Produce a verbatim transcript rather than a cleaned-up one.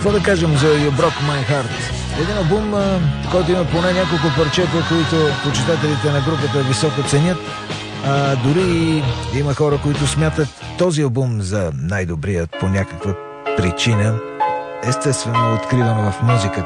какво да кажем за You Broke My Heart? Един албум, който има поне няколко парчета, които почитателите на групата високо ценят. А, дори има хора, които смятат този албум за най-добрият по някаква причина. Естествено, откривано в музиката.